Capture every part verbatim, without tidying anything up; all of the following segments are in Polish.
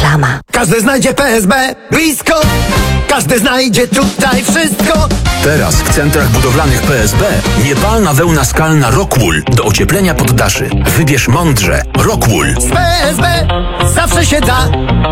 Reklama. Każdy znajdzie P S B blisko, każdy znajdzie tutaj wszystko. Teraz w centrach budowlanych P S B niepalna wełna skalna Rockwool do ocieplenia poddaszy. Wybierz mądrze. Rockwool. Z P S B zawsze się da.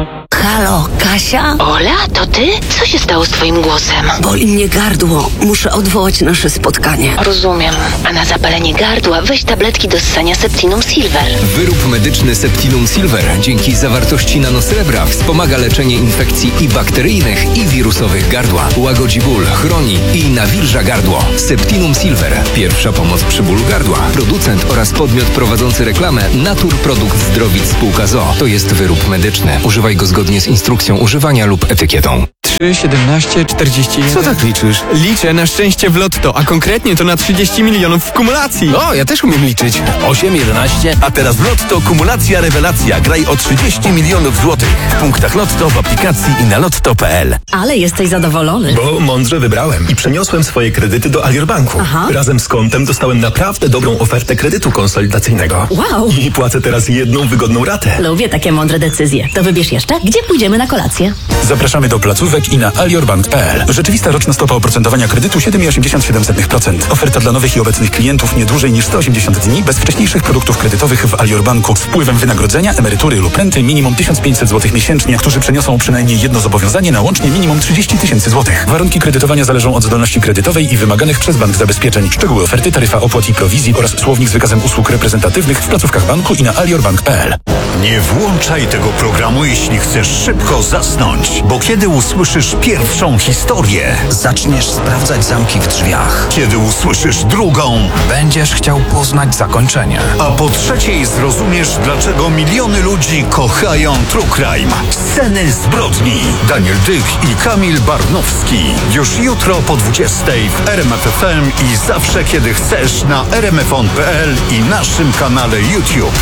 Halo, Kasia? Ola, to ty? Co się stało z twoim głosem? Boli mnie gardło. Muszę odwołać nasze spotkanie. Rozumiem. A na zapalenie gardła weź tabletki do ssania Septinum Silver. Wyrób medyczny Septinum Silver dzięki zawartości nanosrebra wspomaga leczenie infekcji i bakteryjnych, i wirusowych gardła. Łagodzi ból, chroni i nawilża gardło. Septinum Silver. Pierwsza pomoc przy bólu gardła. Producent oraz podmiot prowadzący reklamę Natur Produkt Zdrowic Spółka z o o. To jest wyrób medyczny. Używaj go zgodnie z instrukcją używania lub etykietą. trzy, siedemnaście, czterdzieści jeden. Co tak liczysz? Liczę na szczęście w lotto, a konkretnie to na trzydzieści milionów w kumulacji. O, ja też umiem liczyć. osiem, jedenaście, a teraz w Lotto kumulacja rewelacja. Graj o trzydzieści milionów złotych. W punktach Lotto, w aplikacji i na lotto kropka p l. Ale jesteś zadowolony. Bo mądrze wybrałem i przeniosłem swoje kredyty do Alior Banku. Aha. Razem z kontem dostałem naprawdę dobrą ofertę kredytu konsolidacyjnego. Wow. I płacę teraz jedną wygodną ratę. Lubię takie mądre decyzje. To wybierz jeszcze, gdzie pójdziemy na kolację. Zapraszamy do placówek i na aliorbank kropka p l. Rzeczywista roczna stopa oprocentowania kredytu siedem przecinek osiemdziesiąt siedem procent. Oferta dla nowych i obecnych klientów nie dłużej niż sto osiemdziesiąt dni bez wcześniejszych produktów kredytowych w Alior Banku z wpływem wynagrodzenia, emerytury lub renty minimum tysiąc pięćset złotych miesięcznie, którzy przeniosą przynajmniej jedno zobowiązanie na łącznie minimum trzydzieści tysięcy złotych. Warunki kredytowania zależą od zdolności kredytowej i wymaganych przez bank zabezpieczeń. Szczegóły oferty, taryfa opłat i prowizji oraz słownik z wykazem usług reprezentatywnych w placówkach banku i na aliorbank kropka p l. Nie włączaj tego programu, jeśli chcesz szybko zasnąć, bo kiedy usłyszysz pierwszą historię, Zaczniesz sprawdzać zamki w drzwiach. kiedy usłyszysz drugą, Będziesz chciał poznać zakończenie. a po trzeciej zrozumiesz, dlaczego miliony ludzi kochają True Crime. Sceny zbrodni. Daniel Dych i Kamil Barnowski. Już jutro po dwudziestej w R M F F M i zawsze kiedy chcesz na r m f on kropka p l i naszym kanale YouTube.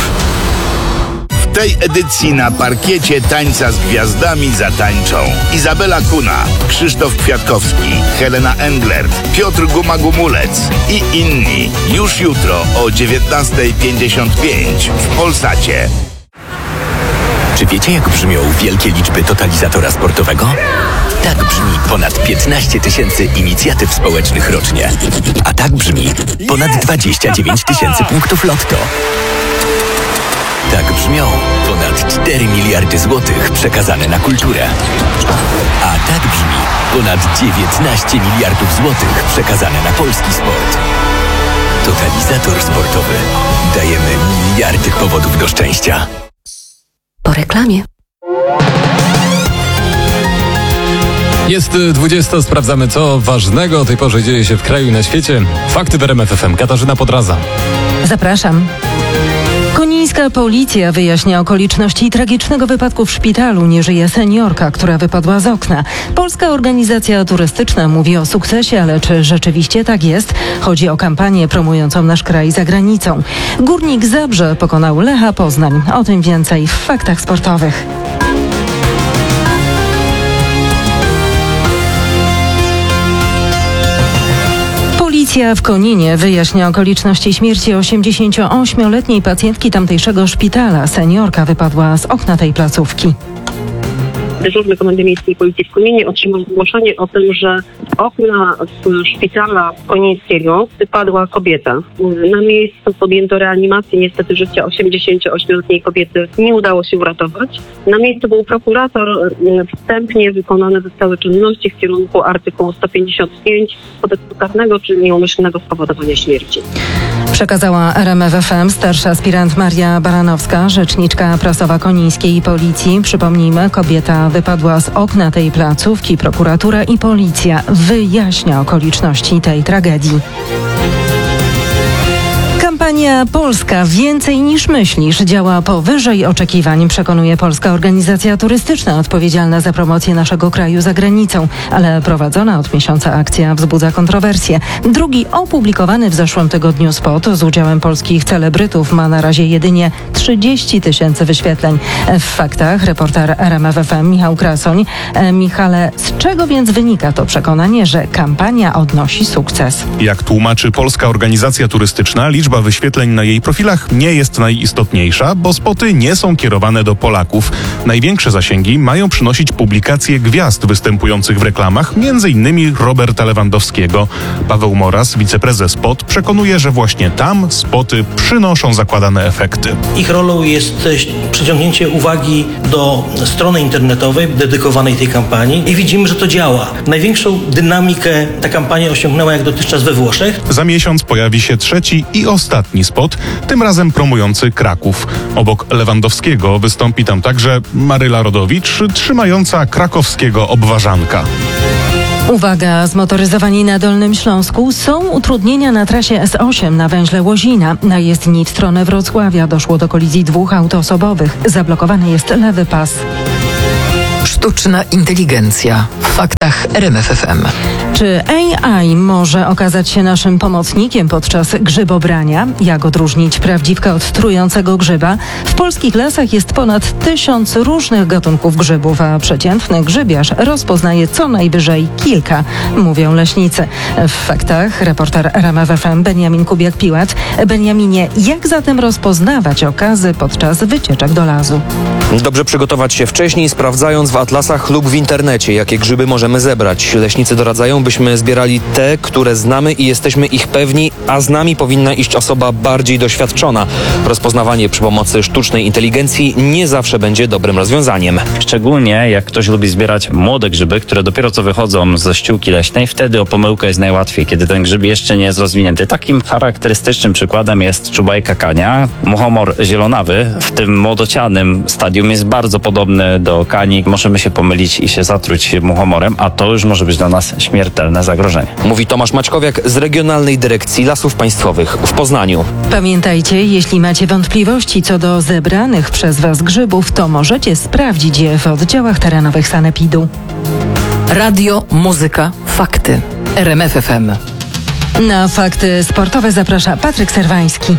W tej edycji na parkiecie Tańca z Gwiazdami zatańczą Izabela Kuna, Krzysztof Kwiatkowski, Helena Englert, Piotr Guma-Gumulec i inni. Już jutro o dziewiętnasta pięćdziesiąt pięć w Polsacie. Czy wiecie, jak brzmią wielkie liczby totalizatora sportowego? Tak brzmi ponad piętnaście tysięcy inicjatyw społecznych rocznie. A tak brzmi ponad dwadzieścia dziewięć tysięcy punktów lotto. Tak brzmią ponad cztery miliardy złotych przekazane na kulturę. A tak brzmi ponad dziewiętnaście miliardów złotych przekazane na polski sport. Totalizator sportowy. Dajemy miliardy powodów do szczęścia. Po reklamie. Jest dwudziesta, sprawdzamy co ważnego o tej porze dzieje się w kraju i na świecie. Fakty w R M F F M. Katarzyna Podraza. Zapraszam. Konińska policja wyjaśnia okoliczności tragicznego wypadku w szpitalu. Nie żyje seniorka, która wypadła z okna. Polska organizacja turystyczna mówi o sukcesie, ale czy rzeczywiście tak jest? Chodzi o kampanię promującą nasz kraj za granicą. Górnik Zabrze pokonał Lecha Poznań. O tym więcej w faktach sportowych. Policja w Koninie wyjaśnia okoliczności śmierci osiemdziesięcioośmioletniej pacjentki tamtejszego szpitala. Seniorka wypadła z okna tej placówki. Dyżurny Komendy Miejskiej Policji w Koninie otrzymał zgłoszenie o tym, że z okna szpitala konińskiego wypadła kobieta. Na miejscu podjęto reanimację. Niestety życia osiemdziesięcioośmioletniej kobiety nie udało się uratować. Na miejscu był prokurator. Wstępnie wykonane zostały czynności w kierunku artykułu sto pięćdziesiąt pięć kodeksu karnego, czyli nieumyślnego spowodowania śmierci. Przekazała R M F F M starsza aspirant Maria Baranowska, rzeczniczka prasowa Konińskiej Policji. Przypomnijmy, kobieta wypadła z okna tej placówki. Prokuratura i policja wyjaśnia okoliczności tej tragedii. Kampania Polska więcej niż myślisz działa powyżej oczekiwań, przekonuje Polska Organizacja Turystyczna odpowiedzialna za promocję naszego kraju za granicą, ale prowadzona od miesiąca akcja wzbudza kontrowersje. Drugi opublikowany w zeszłym tygodniu spot z udziałem polskich celebrytów ma na razie jedynie trzydzieści tysięcy wyświetleń. W faktach reporter R M F F M Michał Krasoń. E, Michale, z czego więc wynika to przekonanie, że kampania odnosi sukces? Jak tłumaczy Polska Organizacja Turystyczna, liczba wyświetleń wyświetleń na jej profilach nie jest najistotniejsza, bo spoty nie są kierowane do Polaków. Największe zasięgi mają przynosić publikacje gwiazd występujących w reklamach, między innymi Roberta Lewandowskiego. Paweł Moras, wiceprezes P O T, przekonuje, że właśnie tam spoty przynoszą zakładane efekty. Ich rolą jest przyciągnięcie uwagi do strony internetowej dedykowanej tej kampanii i widzimy, że to działa. Największą dynamikę ta kampania osiągnęła jak dotychczas we Włoszech. Za miesiąc pojawi się trzeci i ostatni spot, tym razem promujący Kraków. Obok Lewandowskiego wystąpi tam także Maryla Rodowicz, trzymająca krakowskiego obwarzanka. Uwaga, zmotoryzowani na Dolnym Śląsku. Są utrudnienia na trasie S osiem na węźle Łozina. Na jezdni w stronę Wrocławia doszło do kolizji dwóch aut osobowych. Zablokowany jest lewy pas. Sztuczna inteligencja w faktach R M F F M. Czy A I może okazać się naszym pomocnikiem podczas grzybobrania? Jak odróżnić prawdziwka od trującego grzyba? W polskich lasach jest ponad tysiąc różnych gatunków grzybów, a przeciętny grzybiarz rozpoznaje co najwyżej kilka, mówią leśnicy. W faktach reporter R M F F M Beniamin Kubiak-Piłat. Beniaminie, jak zatem rozpoznawać okazy podczas wycieczek do lasu? Dobrze przygotować się wcześniej, sprawdzając w atlasach lub w internecie, jakie grzyby możemy zebrać. Leśnicy doradzają, byśmy zbierali te, które znamy i jesteśmy ich pewni, a z nami powinna iść osoba bardziej doświadczona. Rozpoznawanie przy pomocy sztucznej inteligencji nie zawsze będzie dobrym rozwiązaniem. Szczególnie jak ktoś lubi zbierać młode grzyby, które dopiero co wychodzą ze ściółki leśnej, wtedy o pomyłkę jest najłatwiej, kiedy ten grzyb jeszcze nie jest rozwinięty. Takim charakterystycznym przykładem jest czubajka kania. Muchomor zielonawy w tym młodocianym stadium jest bardzo podobny do kani. Możemy się pomylić i się zatruć muchomorem, a to już może być dla nas śmiertelne zagrożenie. Mówi Tomasz Maćkowiak z Regionalnej Dyrekcji Lasów Państwowych w Poznaniu. Pamiętajcie, jeśli macie wątpliwości co do zebranych przez Was grzybów, to możecie sprawdzić je w oddziałach terenowych sanepidu. Radio, muzyka, fakty. R M F F M. Na fakty sportowe zaprasza Patryk Serwański.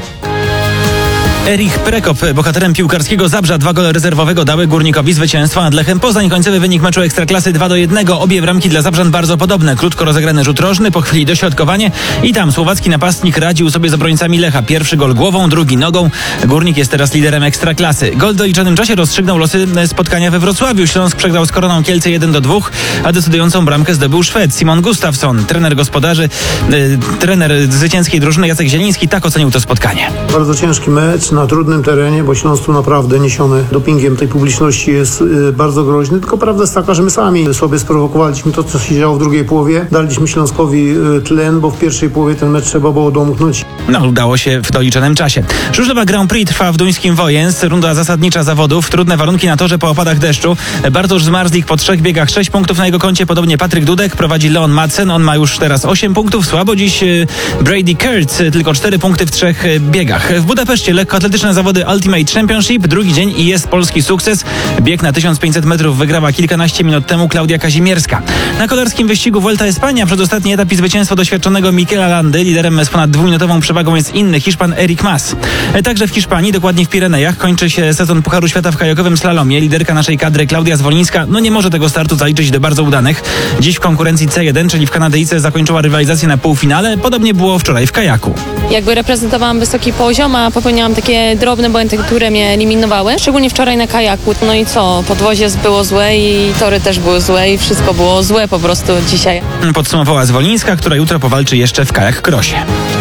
Erich Prekop, bohaterem piłkarskiego Zabrza, dwa gole rezerwowego dały Górnikowi zwycięstwo nad Lechem Poznań. Końcowy wynik meczu Ekstraklasy dwa do jednego. Obie bramki dla Zabrzan bardzo podobne. Krótko rozegrany rzut rożny, po chwili dośrodkowanie i tam słowacki napastnik radził sobie z obrońcami Lecha. Pierwszy gol głową, drugi nogą. Górnik jest teraz liderem Ekstraklasy. Gol w doliczonym czasie rozstrzygnął losy spotkania we Wrocławiu. Śląsk przegrał z Koroną Kielce jeden do dwóch, a decydującą bramkę zdobył Szwed Simon Gustafsson. Trener gospodarzy, yy, trener zwycięskiej drużyny Jacek Zieliński tak ocenił to spotkanie. Bardzo ciężki mecz na trudnym terenie, bo Śląsk tu naprawdę niesiony dopingiem tej publiczności jest y, bardzo groźny, tylko prawda jest taka, że my sami sobie sprowokowaliśmy to, co się działo w drugiej połowie. Daliśmy Śląskowi y, tlen, bo w pierwszej połowie ten mecz trzeba było domknąć. No, udało się w doliczonym czasie. Żużlowa Grand Prix trwa w duńskim Wojens. Runda zasadnicza zawodów. Trudne warunki na torze po opadach deszczu. Bartosz Zmarzlik po trzech biegach sześć punktów na jego koncie. Podobnie Patryk Dudek. Prowadzi Leon Madsen. On ma już teraz osiem punktów. Słabo dziś y, Brady Kurtz. Tylko cztery punkty w trzech y, biegach. W Budapeszcie lekkoatletyczne zawody Ultimate Championship. Drugi dzień i jest polski sukces. Bieg na tysiąc pięćset metrów wygrała kilkanaście minut temu Klaudia Kazimierska. Na kolarskim wyścigu Vuelta Espania przedostatni etap i zwycięstwo doświadczonego Mikela Landy. Liderem z ponad dwuminutową przewagą jest inny Hiszpan Erik Mas. Także w Hiszpanii, dokładnie w Pirenejach, kończy się sezon Pucharu Świata w kajakowym slalomie. Liderka naszej kadry Klaudia Zwolińska no nie może tego startu zaliczyć do bardzo udanych. Dziś w konkurencji C jeden, czyli w Kanadyjce, zakończyła rywalizację na półfinale. Podobnie było wczoraj w kajaku. Jakby reprezentowałam wysoki poziom, a popełniałam takie drobne błędy, które mnie eliminowały. Szczególnie wczoraj na kajaku. No i co? Podwozie było złe i tory też były złe i wszystko było złe po prostu dzisiaj. Podsumowała Zwolińska, która jutro powalczy jeszcze w kajak krosie.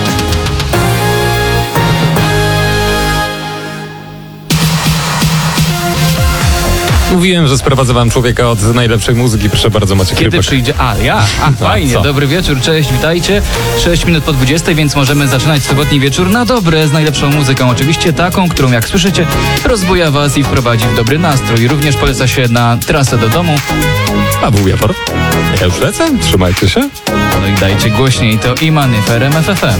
Mówiłem, że sprowadzę wam człowieka od najlepszej muzyki. Proszę bardzo, Maciek Kiedy Rybak. przyjdzie... A, ja? A, fajnie. co? Dobry wieczór, cześć, witajcie. sześć minut po dwudziestej, więc możemy zaczynać sobotni wieczór na dobre, z najlepszą muzyką. Oczywiście taką, którą, jak słyszycie, rozbuja was i wprowadzi w dobry nastrój. Również poleca się na trasę do domu. Paweł Jawor. Ja już lecę? Trzymajcie się. No i dajcie głośniej, to Imany w R M F F M.